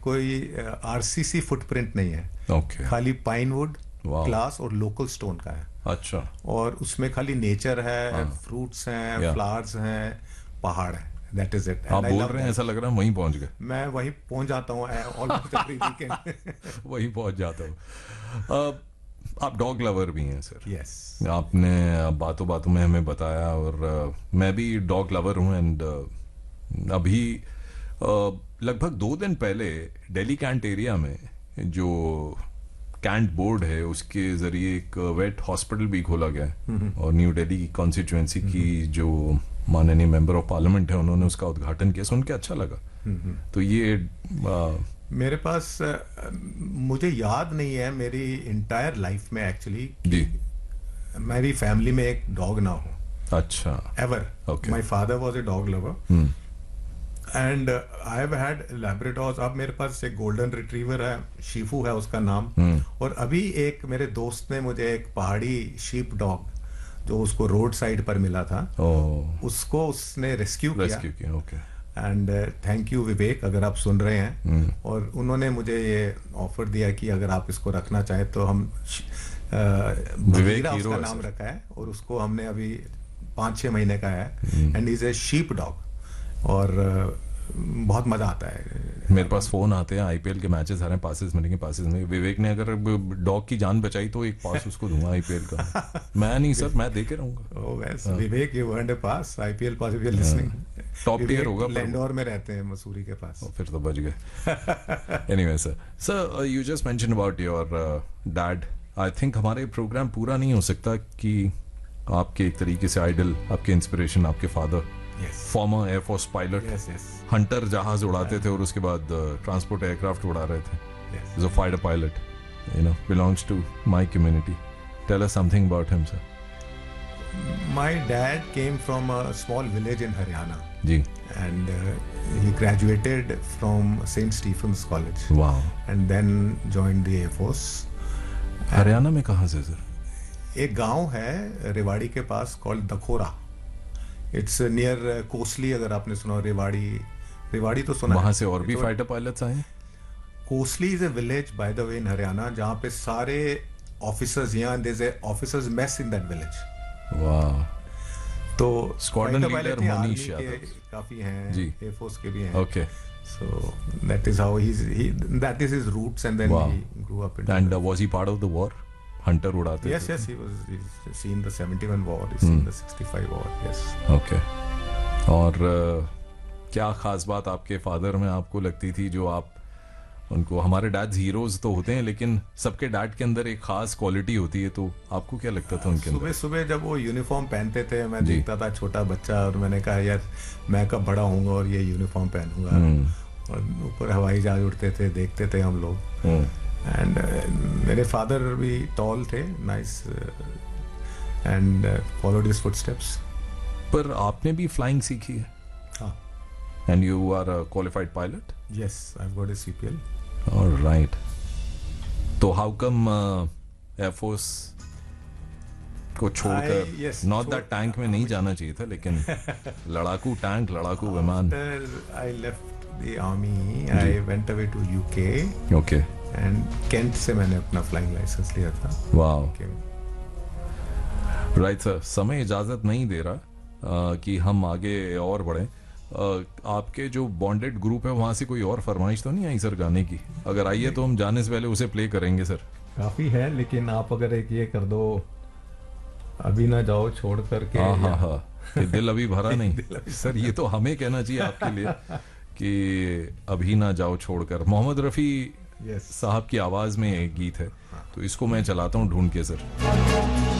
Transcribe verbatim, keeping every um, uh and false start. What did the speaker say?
कोई RCC footprint नहीं है। Okay okay. खाली पाइनवुड, Wow. ग्लास और लोकल स्टोन का है। अच्छा। और उसमें खाली नेचर है, हाँ. फ्रूट्स हैं, Yeah. फ्लावर्स हैं, पहाड़ है। That is it. आप बोल रहे हैं ऐसा लग रहा है वहीं पहुंच गए। मैं वहीं पहुंच जाता हूँ ऑलमोस्ट एवरी वीकेंड। वहीं पहुंच जाता हूँ। आप डॉग लवर भी हैं सर। Yes yes. आपने बातों बातों में हमें बताया, और uh, मैं भी डॉग लवर हूँ। एंड uh, अभी uh, लगभग दो दिन पहले दिल्ली कैंट एरिया में जो कैंट बोर्ड है उसके जरिए एक वेट हॉस्पिटल भी खोला गया है, और न्यू दिल्ली की कॉन्स्टिट्यूएंसी की जो माननीय मेंबर ऑफ पार्लियामेंट है उन्होंने उसका उद्घाटन किया, सुन के अच्छा लगा। तो ये आ, मेरे पास आ, मुझे याद नहीं है मेरी इंटायर लाइफ में एक्चुअली जी मेरी फैमिली में एक डॉग ना हो। अच्छा। Ever. My father was a dog lover and I have had लैब्राडोर्स। अब मेरे पास एक गोल्डन रिट्रीवर है, शीफू है उसका नाम। hmm. और अभी एक मेरे दोस्त ने मुझे एक पहाड़ी शीप डॉग जो उसको रोड साइड पर मिला था, oh. उसको उसने रेस्क्यू किया। रेस्क्यू किया, ओके। एंड थैंक यू विवेक, अगर आप सुन रहे हैं। hmm. और उन्होंने मुझे ये ऑफर दिया कि अगर आप इसको रखना चाहें तो हम विवेक उसका नाम रखा है, और उसको हमने अभी पाँच छः महीने का है। And is a sheep dog, और बहुत मजा आता है। मेरे पास फोन आते हैं, आईपीएल के मैचेस आ रहे हैं, पासेस मिलेंगे, पासेस में विवेक ने अगर डॉग की जान बचाई तो एक पास उसको दूंगा आईपीएल का। मैं नहीं सर, मैं देके रहूंगा। Oh yes Vivek, you earned a pass, IPL pass, if you are listening. Top tier होगा। लैंडोर में रहते हैं, मसूरी के पास। फिर तो बच गए। Anyway sir, sir you just mention about your dad. I think हमारे प्रोग्राम पूरा नहीं हो सकता कि आपके एक तरीके से आइडल, आपके इंस्पिरेशन, आपके father, farmer air force pilot, Hunter जहाज उड़ाते थे और उसके बाद ट्रांसपोर्ट एयरक्राफ्ट उड़ा रहे थे, जो fighter pilot, you know, belongs to my community. Tell us something about him sir. My dad came from a small village in Haryana. Ji. And uh, he graduated from Saint Stephen's College. Wow. And then joined the Air Force. Haryana में कहाँ से sir? एक गांव है रेवाड़ी के पास called दखोरा. It's near Kosli, अगर आपने सुना रेवाड़ी। रेवाड़ी तो सुना। वहाँ से और भी फाइटर पायलट्स आए? Kosli is a village by the way in Haryana जहाँ पे सारे ऑफिसर्स, यहाँ there's a officers mess in that village. वाह। तो स्क्वाड्रन लीडर मनीष यादव काफी हैं, जी, एयरफोर्स के भी हैं। Okay. So that is how he he that is his roots, and then he grew up in. And was he part of the war? Hunter उड़ाते थे? Yes yes, he was seen the seventy one war, he seen the sixty five war. Yes. Okay. और uh, क्या खास बात आपके father में आपको लगती थी जो आप उनको, हमारे डैड्स हीरोज तो होते हैं लेकिन सबके डैड के अंदर एक खास क्वालिटी होती है, तो आपको क्या लगता था उनके अंदर? सुबह सुबह जब वो यूनिफॉर्म पहनते थे, मैं देखता था छोटा बच्चा, और मैंने कहा यार मैं कब बड़ा होऊंगा और ये यूनिफॉर्म पहनूंगा। और ऊपर हवाई जहाज उड़ते थे, देखते थे हम लोग। एंड uh, मेरे फादर भी टॉल थे, nice, and followed his footsteps. पर आपने भी फ्लाइंग सीखी है? हाँ। And you are a qualified pilot? Yes, I have got a CPL. Alright. तो हाउ कम एयरफोर्स को छोड़कर, नॉट दैट टैंक में नहीं जाना चाहिए था, लेकिन लड़ाकू टैंक, लड़ाकू विमान। I left the army, I went away to UK. Okay. And Kent से मैंने अपना फ्लाइंग लाइसेंस लिया था। वाओ। राइट सर, समय इजाजत नहीं दे रहा uh, कि हम आगे और बढ़े। Uh, आपके जो बॉन्डेड ग्रुप है वहां से कोई और फरमाइश तो नहीं आई सर गाने की? अगर आई है तो हम जाने से पहले उसे प्ले करेंगे सर। काफी है, लेकिन आप अगर एक ये कर दो, अभी ना जाओ छोड़ करके। हाँ हाँ हाँ, दिल अभी भरा नहीं सर, ये तो हमें कहना चाहिए आपके लिए कि अभी ना जाओ छोड़कर। मोहम्मद रफी yes. साहब की आवाज में एक गीत है, तो इसको मैं चलाता हूँ ढूंढ के सर।